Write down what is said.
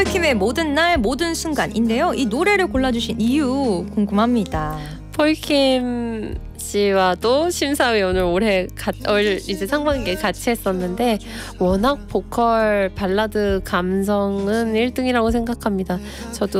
폴킴의 모든 날 모든 순간인데요. 이 노래를 골라주신 이유 궁금합니다. 폴킴 씨와도 심사위원을 올해 이제 상반기에 같이 했었는데 워낙 보컬 발라드 감성은 1등이라고 생각합니다. 저도